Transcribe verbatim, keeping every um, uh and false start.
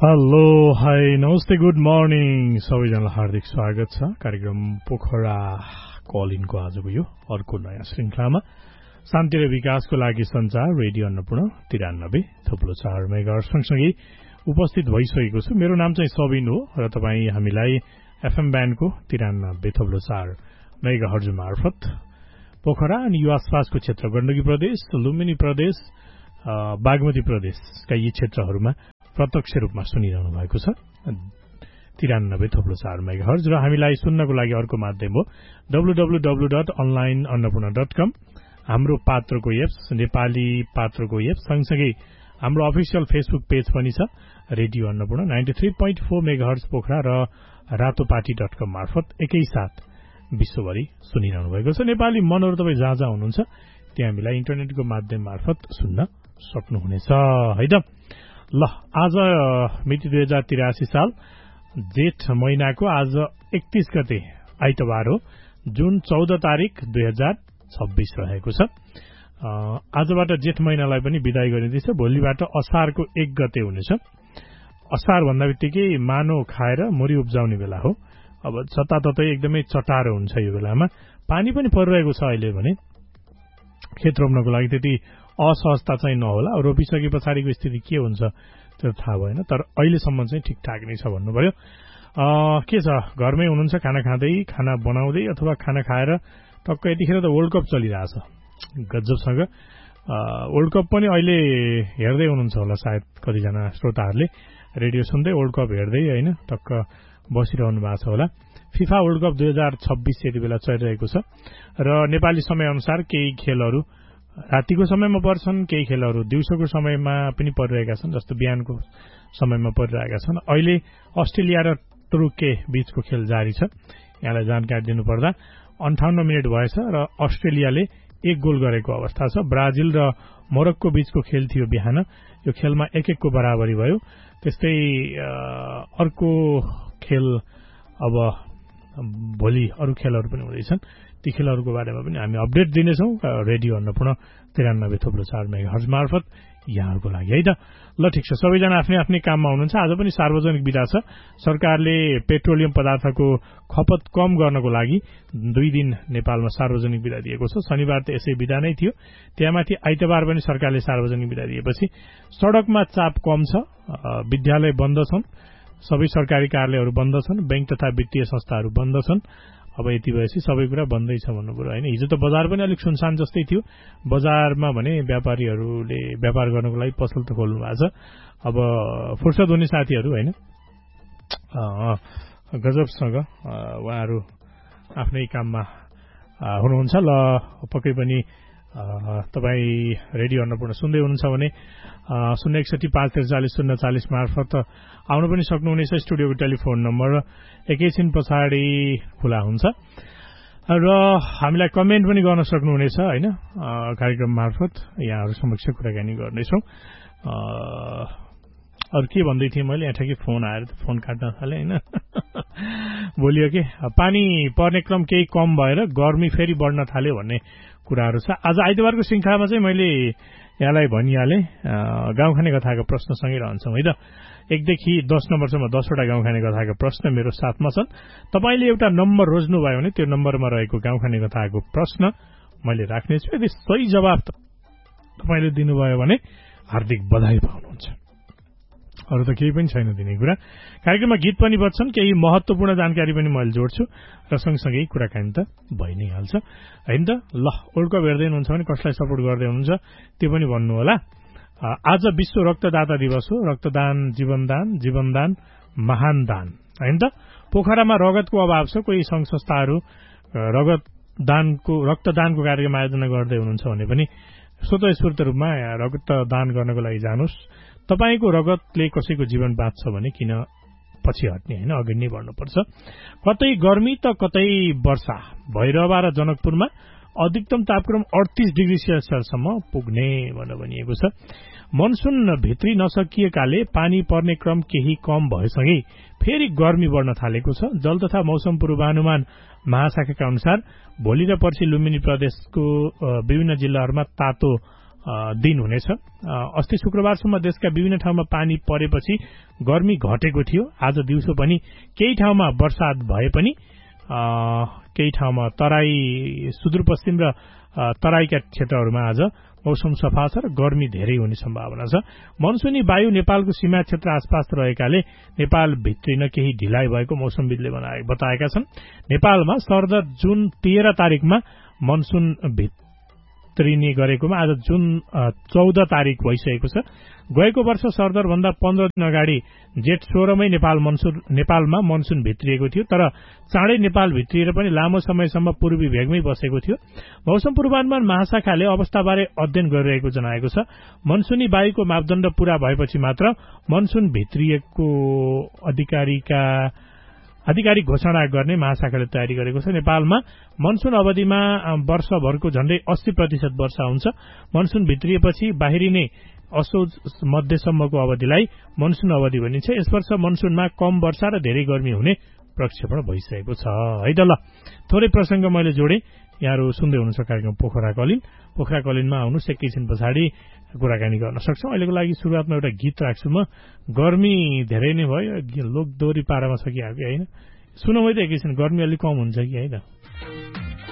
Hello hi नमस्ते good morning सबैजनालाई हार्दिक स्वागत छ कार्यक्रम पोखरा कल इनको आजको यो अर्को नयाँ श्रृंखलामा शान्ति र विकासको लागि संचार रेडियो अन्नपूर्ण तिरानब्बे थुप्लो चार मेगाहर्ज सँगसँगै उपस्थित भइसकेको छु। मेरो नाम चाहिँ सबिन हो र तपाईँ हामीलाई एफएम ब्यान्डको तिरानब्बे थुप्लो चार मेगाहर्ज मार्फत पोखरा अनि यो आसपासको क्षेत्र गण्डकी प्रदेश, लुम्बिनी प्रदेश, बागमती प्रदेशका यी क्षेत्रहरूमा प्रत्यक्ष रूपमा सुनिरहनु भएको छ तिरानब्बे थुप्लो चार मेगाहर्ज र हामीलाई सुन्नको लागि अर्को माध्यम हो W W W dot online Annapurna dot कम हाम्रो पात्रको एप्स नेपाली पात्रको एप्स सँगसँगै हाम्रो अफिसियल फेसबुक पेज पनि छ radio Annapurna ninety three point four megahertz Pokhara र रातोपाटी डट कम मार्फत एकैसाथ विश्वभरि सुनिरहनु भएको छ। नेपाली मनहरू तपाईँ जहाँ जहाँ हुनुहुन्छ त्यहाँ हामीलाई इन्टरनेटको माध्यम मार्फत सुन्न सक्नुहुनेछ है त। ल आज मिति दुई हजार तिरासी साल जेठ महिनाको आज एकतीस गते आइतबार हो, जुन चौध तारिक दुई हजार छब्बीस रहेको छ। आजबाट जेठ महिनालाई पनि विदाई गरिँदैछ। भोलिबाट असारको एक गते हुनेछ। असार भन्दा बित्तिकै मानो खाएर मुरी उब्जाउने बेला हो। अब जताततै एकदमै चटारो हुन्छ यो बेलामा। पानी पनि परिरहेको छ अहिले भने खेत रोप्नको लागि त्यति असहजता चाहिँ नहोला। रोपिसके पछाडिको स्थिति के हुन्छ त्यो थाहा भएन, तर अहिलेसम्म चाहिँ ठिकठाक नै छ भन्नु पर्यो। के छ, घरमै हुनुहुन्छ, खाना खाँदै खाना बनाउँदै अथवा खाना खाएर टक्क यतिखेर त वर्ल्ड कप चलिरहेछ गजबसँग। वर्ल्ड कप पनि अहिले हेर्दै हुनुहुन्छ होला सायद कतिजना श्रोताहरूले रेडियो सुन्दै वर्ल्ड कप हेर्दै होइन टक्क बसिरहनु भएको छ होला। फिफा वर्ल्ड कप दुई हजार छब्बीस यति बेला चलिरहेको छ र नेपाली समयअनुसार केही खेलहरू रातिको समयमा पर्छन्, केही खेलहरू दिउँसोको समयमा पनि परिरहेका छन्, जस्तो बिहानको समयमा परिरहेका छन्। अहिले अस्ट्रेलिया र तुरुक्के बीचको खेल जारी छ। यहाँलाई जानकारी दिनुपर्दा अन्ठाउन्न मिनट भएछ र अस्ट्रेलियाले एक गोल गरेको अवस्था छ। ब्राजिल र मोरक्को बीचको खेल थियो बिहान, यो खेलमा एक एकको बराबरी भयो। त्यस्तै अर्को खेल अब भोलि अरू खेलहरू पनि हुँदैछन्, ती खेलहरूको बारेमा पनि हामी अपडेट दिनेछौँ रेडियो अन्नपूर्ण तिरानब्बे थुप्रो चार मेगाहर्ज मार्फत यहाँहरूको लागि है त। ल ठिक छ, सबैजना आफ्नै आफ्नै काममा हुनुहुन्छ। आज पनि सार्वजनिक बिदा छ। सरकारले पेट्रोलियम पदार्थको खपत कम गर्नको लागि दुई दिन नेपालमा सार्वजनिक बिदा दिएको छ। शनिबार त यसै बिदा नै थियो, त्यहाँमाथि आइतबार पनि सरकारले सार्वजनिक बिदा दिएपछि सड़कमा चाप कम छ। विद्यालय बन्द छन्, सबै सरकारी कार्यालयहरू बन्द छन्, बैंक तथा वित्तीय संस्थाहरू बन्द छन्। अब यति भएपछि सबै कुरा बन्दै छ भन्नु पर्यो होइन। हिजो त बजार पनि अलिक सुनसान जस्तै थियो। बजारमा भने व्यापारीहरूले व्यापार गर्नको लागि पसल त खोल्नु भएको छ। अब फुर्सद हुने साथीहरू होइन गजबसँग उहाँहरू आफ्नै काममा हुनुहुन्छ। ल पक्कै पनि तपाईँ रेडियो अन्नपूर्ण सुन्दै हुनुहुन्छ भने शून्य एकसठी पाँच त्रिचालिस शून्य चालिस मार्फत आउनु पनि सक्नुहुनेछ। स्टुडियोको टेलिफोन नम्बर एकैछिन पछाडि खुला हुन्छ र हामीलाई कमेन्ट पनि गर्न सक्नुहुनेछ होइन। कार्यक्रम मार्फत यहाँहरू समक्ष कुराकानी गर्नेछौँ। अरू के भन्दै थिएँ मैले, यहाँ ठ्याक्कै फोन आएर फोन काट्न थालेँ होइन। बोलियो के पानी पर्ने क्रम केही कम भएर गर्मी फेरि बढ्न थाल्यो भन्ने कुराहरू छ। आज आइतबारको श्रृङ्खलामा चाहिँ मैले यहाँलाई भनिहालेँ गाउँ खाने कथाको प्रश्नसँगै रहन्छौँ है त। एकदेखि दस नम्बरसम्म दसवटा गाउँ खाने कथाको प्रश्न मेरो साथमा छन्। तपाईँले एउटा नम्बर रोज्नुभयो भने त्यो नम्बरमा रहेको गाउँ खाने कथाको प्रश्न मैले राख्नेछु। यदि सही जवाब तपाईँले दिनुभयो भने हार्दिक बधाई पाउनुहुन्छ। अरू त केही पनि छैन दिने कुरा। कार्यक्रममा गीत पनि बज्छन्, केही महत्वपूर्ण जानकारी पनि मैले जोड्छु र सँगसँगै कुराकानी त भइ नै हाल्छ होइन त। ल वर्ल्ड कप हेर्दै हुनुहुन्छ भने कसलाई सपोर्ट गर्दै हुनुहुन्छ त्यो पनि भन्नु होला। आज विश्व रक्तदाता दिवस हो। रक्तदान जीवनदान, जीवनदान महान दान होइन त। पोखरामा रगतको अभाव छ, कोही संघ संस्थाहरू रगतदानको रक्तदानको कार्यक्रम आयोजना गर्दै हुनुहुन्छ भने पनि स्वतस्फूर्त रूपमा रक्तदान गर्नको लागि जानुहोस्। तपाईँको रगतले कसैको जीवन बाँच्छ भने किन पछि हट्ने होइन, अघि नै बढ्नुपर्छ। कतै गर्मी त कतै वर्षा। भैरवा र जनकपुरमा अधिकतम तापक्रम अडतिस डिग्री सेल्सियससम्म पुग्ने भनेर भनिएको छ। मनसुन भित्री नसकिएकाले पानी पर्ने क्रम केही कम भएसँगै फेरि गर्मी बढ्न थालेको छ। जल तथा मौसम पूर्वानुमान महाशाखाका अनुसार भोलि र पर्सि लुम्बिनी प्रदेशको विभिन्न जिल्लाहरूमा तातो दिन हुनेछ। अस्ति शुक्रबारसम्म देशका विभिन्न ठाउँमा पानी परेपछि गर्मी घटेको थियो। आज दिउँसो पनि केही ठाउँमा वर्षात भए पनि केही ठाउँमा तराई सुदूरपश्चिम र तराईका क्षेत्रहरूमा आज मौसम सफा छ र गर्मी धेरै हुने सम्भावना छ। मनसुनी वायु नेपालको सीमा क्षेत्र आसपास रहेकाले नेपाल भित्रिन केही ढिलाइ भएको मौसमविदले बताएका छन्। नेपालमा सरदर जुन तेह्र तारिकमा मनसुन भित्रिने गरेकोमा आज जुन चौध तारिक भइसकेको छ। गएको वर्ष सरदर भन्दा पन्ध्र दिन अगाडि जेठ सोह्रमै नेपाल मनसुन नेपालमा मनसुन भित्रिएको थियो, तर चाँडै नेपाल भित्रिएर पनि लामो समयसम्म पूर्वी भेगमै बसेको थियो। मौसम पूर्वानुमान महाशाखाले अवस्थाबारे अध्ययन गरिरहेको जनाएको छ। मनसुनी वायुको मापदण्ड पूरा भएपछि मात्र मनसुन भित्रिएको अधिकारीका आधिकारिक घोषणा गर्ने महाशाखाले तयारी गरेको छ। नेपालमा मनसुन अवधिमा वर्षभरको झण्डै अस्सी प्रतिशत वर्षा हुन्छ। मनसुन भित्रिएपछि बाहिरिने असोज मध्यसम्मको अवधिलाई मनसुन अवधि भनिन्छ। यस वर्ष मनसुनमा कम वर्षा र धेरै गर्मी हुने प्रक्षेपण भइसकेको छ। है त ल, थोरै प्रसंग मैले जोडे। यहाँहरू सुन्दै हुनुहुन्छ कार्यक्रम पोखरा कलिन। पोखरा कलिनमा आउनुहोस्, एकैछिन पछाडि कुराकानी गर्न सक्छौं। अहिलेको लागि सुरुवातमा एउटा गीत राख्छु म। गर्मी धेरै नै भयो, लोकदोरी पारामा छ कि होइन, सुनौ है त एकैछिन। गर्मी अलिक कम हुन्छ कि होइन।